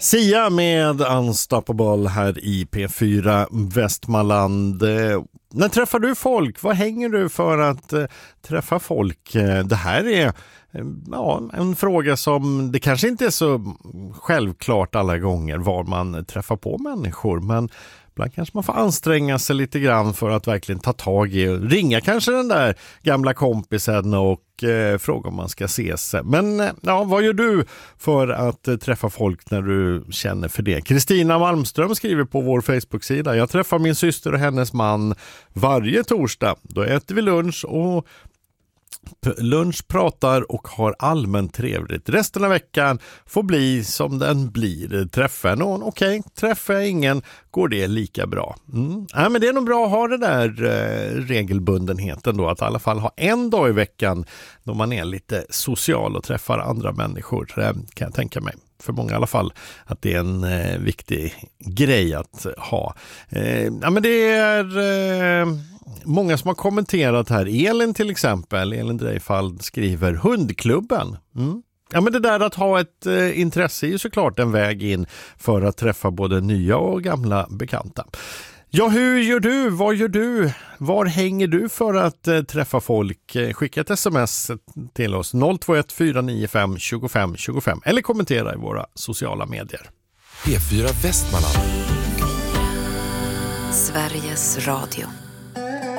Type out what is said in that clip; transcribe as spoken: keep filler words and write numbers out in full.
Sia med Unstoppable här i P fyra Västmanland. När träffar du folk? Vad hänger du för att eh, träffa folk? Eh, det här är eh, ja, en fråga som det kanske inte är så självklart alla gånger var man träffar på människor, men ibland kanske man får anstränga sig lite grann för att verkligen ta tag i och ringa kanske den där gamla kompisen och eh, fråga om man ska ses. Men eh, ja, vad gör du för att eh, träffa folk när du känner för det? Kristina Malmström skriver på vår Facebook-sida: jag träffar min syster och hennes man varje torsdag. Då äter vi lunch och lunch, pratar och har allmänt trevligt. Resten av veckan får bli som den blir. Träffar någon, okej. Okay. Träffar jag ingen, går det lika bra. Mm. Ja, men det är nog bra att ha det där eh, regelbundenheten då. Att i alla fall ha en dag i veckan då man är lite social och träffar andra människor. Det kan jag tänka mig. För många i alla fall, att det är en eh, viktig grej att ha. Eh, ja, men det är eh, många som har kommenterat här. Elin till exempel, Elin Dreifald skriver hundklubben. Mm. Ja, men det där att ha ett eh, intresse är ju såklart en väg in för att träffa både nya och gamla bekanta. Ja, hur gör du? Vad gör du? Var hänger du för att eh, träffa folk? Skicka ett sms till oss noll två ett fyra nio fem två fem två fem eller kommentera i våra sociala medier. P fyra Västmanland. Sveriges Radio.